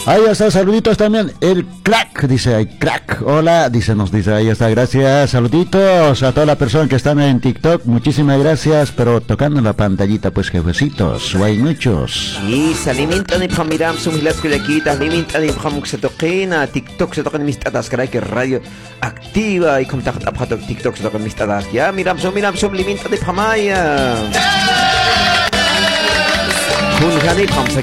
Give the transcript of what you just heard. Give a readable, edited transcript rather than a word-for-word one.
Ahí está, saluditos también. El crack, dice ahí, crack. Hola, nos dice, ahí está, gracias. Saluditos a toda la persona que están en TikTok. Muchísimas gracias, pero tocando la pantallita, pues, jefecitos. O hay muchos. Y salimenta de Pamiram, son las culequitas, limita de Pamuk se toquena, TikTok se tocan mis tatas, caray, que radio activa y contacta a TikTok se tocan mis tatas. Ya, miram, son limita de Pamaya. Kun Gani Pam